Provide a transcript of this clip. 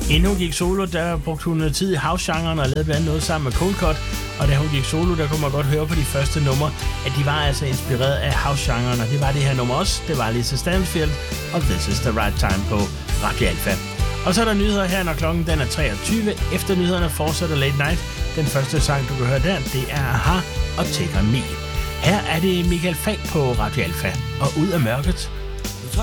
Inden hun gik solo, der brugte hun noget tid i house-genren og lavede blandt andet noget sammen med Cold Cut. Og da hun gik solo, der kunne man godt høre på de første numre, at de var altså inspireret af house-genren. Og det var det her nummer også. Det var Lisa Stansfield og This Is The Right Time på Radio Alpha. Og så er der nyheder her, når klokken den er 23. Efter nyhederne fortsætter Late Night. Den første sang, du kan høre der, det er Aha og Take On Me. Her er det Michael Falch på Radio Alpha og Ud af mørket.